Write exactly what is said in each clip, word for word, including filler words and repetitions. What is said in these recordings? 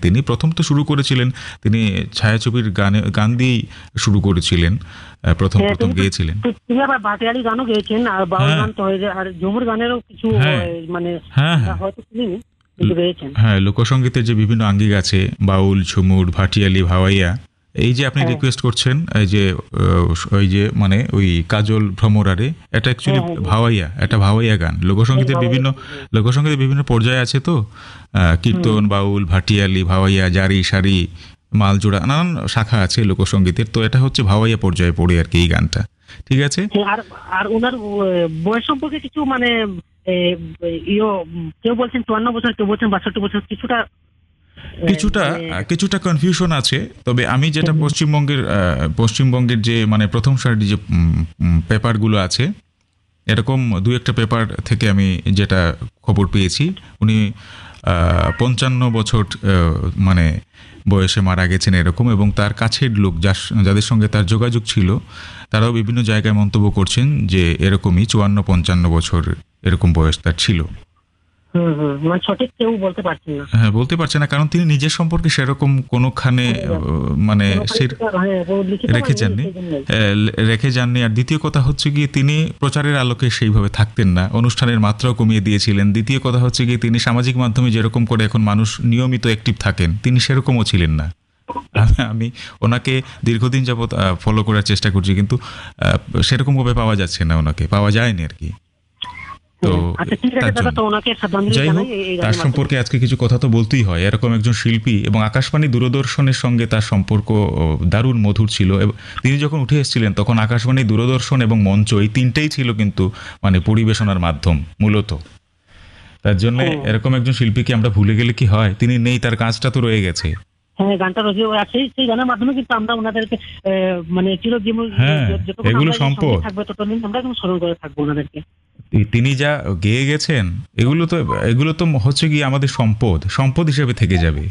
তিনি প্রথম তো শুরু করেছিলেন তিনি ছায়াছবির গানে গান দিয়েই শুরু করেছিলেন, প্রথম প্রথম গেয়েছিলেন। তিনি আবার ভাটিয়ালি গানও গেয়েছেন আর বাউল গান তো আর ঝুমুর গানেরও কিছু মানে হ্যাঁ হ্যাঁ হয়তো তিনি হ্যাঁ লোকসঙ্গীতের যে বিভিন্ন আঙ্গিক আছে, বাউল, ঝুমুর, ভাটিয়ালি, ভাওয়াইয়া, এই যে আপনি রিকোয়েস্ট করছেন এই যে ওই যে মানে ওই কাজল ভ্রমরারে, এটা অ্যাকচুয়ালি ভাওয়াইয়া, এটা ভাওয়াইয়া গান। লোকসঙ্গীতের বিভিন্ন লোকসঙ্গীতের বিভিন্ন পর্যায়ে আছে তো, কীর্তন, বাউল, ভাটিয়ালি, ভাওয়াইয়া, জারি, সারি, মালজোড়া, নানান শাখা আছে লোকসঙ্গীতের। তো এটা হচ্ছে ভাওয়াইয়া পর্যায়ে পড়ে আর কি এই গানটা। ঠিক আছে। আর আর ওনার বয়স সম্পর্কে কিছু মানে ইয়ো কেউ বলছেন চুয়ান্ন বছর, কেউ বলছেন বাষট্টি বছর, কিছুটা কিছুটা কিছুটা কনফিউশন আছে। তবে আমি যেটা পশ্চিমবঙ্গের পশ্চিমবঙ্গের যে মানে প্রথম সারির যে পেপারগুলো আছে, এরকম দু একটা পেপার থেকে আমি যেটা খবর পেয়েছি, উনি পঞ্চান্ন বছর মানে বয়সে মারা গেছেন এরকম, এবং তার কাছের লোক যার যাদের সঙ্গে তার যোগাযোগ ছিল তারাও বিভিন্ন জায়গায় মন্তব্য করছেন যে এরকমই চুয়ান্ন পঞ্চান্ন বছর এরকম বয়স তার ছিল। হ্যাঁ, বলতে পারছে না, কারণ তিনি নিজের সম্পর্কে সেরকম কোনোখানে মানে রেখে যাননি রেখে যাননি আর দ্বিতীয় কথা হচ্ছে গিয়ে তিনি প্রচারের আলোকে সেইভাবে থাকতেন না, অনুষ্ঠানের মাত্রাও কমিয়ে দিয়েছিলেন। দ্বিতীয় কথা হচ্ছে গিয়ে তিনি সামাজিক মাধ্যমে যেরকম করে এখন মানুষ নিয়মিত অ্যাক্টিভ থাকেন, তিনি সেরকমও ছিলেন না। আমি ওনাকে দীর্ঘদিন যাবৎ ফলো করার চেষ্টা করছি, কিন্তু সেরকমভাবে পাওয়া যাচ্ছে না, ওনাকে পাওয়া যায়নি আর কি। তো যাই হোক, তার সম্পর্কে আজকে কিছু কথা তো বলতেই হয়। এরকম একজন শিল্পী, এবং আকাশবাণী দূরদর্শনের সঙ্গে তার সম্পর্ক দারুণ মধুর ছিল। তিনি যখন উঠে এসেছিলেন তখন আকাশবাণী, দূরদর্শন এবং মঞ্চ এই তিনটেই ছিল কিন্তু মানে পরিবেশনার মাধ্যম মূলত। তার জন্য এরকম একজন শিল্পীকে আমরা ভুলে গেলে কি হয়? তিনি নেই, তার কাজটা তো রয়ে গেছে। হ্যাঁ, গানটা রয়েছে, সেই সেই গানের মাধ্যমে কিন্তু আমরা ওনাদেরকে মানে চিরজীবন এগুলো সম্পদ থাকবে, ততদিন আমরা কিন্তু স্মরণ করে থাকবো ওনাদেরকে। তিনি যা গেয়ে গেছেন এগুলো তো এগুলো তো হচ্ছে কি আমাদের সম্পদ, সম্পদ হিসেবে থেকে যাবে।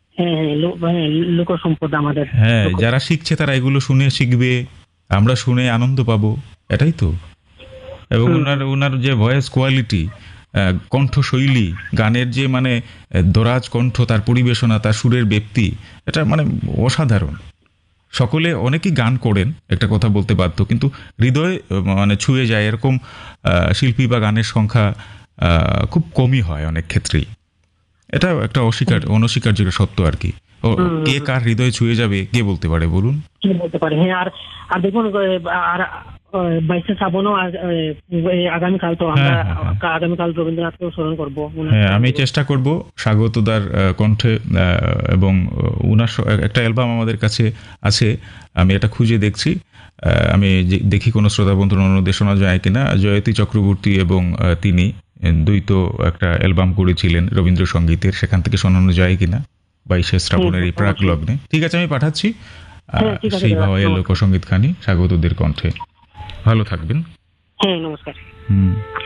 লোক সম্পদ আমাদের। হ্যাঁ, যারা শিখছে তারা এগুলো শুনে শিখবে, আমরা শুনে আনন্দ পাবো, এটাই তো। এবং ওনার ওনার যে ভয়েস কোয়ালিটি, কণ্ঠশৈলী, গানের যে মানে দরাজ কণ্ঠ, তার পরিবেশনা, তার সুরের ব্যক্তি, এটা মানে অসাধারণ। সকলে অনেকেই গান করেন, একটা কথা বলতে বাধ্য, কিন্তু হৃদয় মানে ছুঁয়ে যায় এরকম শিল্পী বা গানের সংখ্যা খুব কমই হয় অনেক ক্ষেত্রেই। এটা একটা অস্বীকার অনস্বীকার্য সত্য আর কি। কে কার হৃদয় ছুঁয়ে যাবে কে বলতে পারে বলুন? কে বলতে পারে। হ্যাঁ, আর আর দেখুন আর বাইশে শ্রাবণও আগামীকাল, তো আমরা আগামীকাল রবীন্দ্রনাথকেও স্মরণ করবো। হ্যাঁ, আমি চেষ্টা করব স্বাগতদার কণ্ঠে, এবং উনার একটা অ্যালবাম আমাদের কাছে আছে, আমি এটা খুঁজে দেখছি, আমি দেখি কোনো শ্রোতা বন্ধুর অনুরোধে শোনা যায় কিনা। জয়তী চক্রবর্তী এবং তিনি দ্বৈত একটা অ্যালবাম করেছিলেন রবীন্দ্রসঙ্গীতের, সেখান থেকে শোনানো যায় কিনা বাইশে শ্রাবণের এই প্রাক লগ্নে। ঠিক আছে, আমি পাঠাচ্ছি সেই ভাওয়াইয়া লোকসঙ্গীত খানি স্বাগতদের কণ্ঠে। ভালো থাকবেন। হ্যাঁ, নমস্কার। হুম।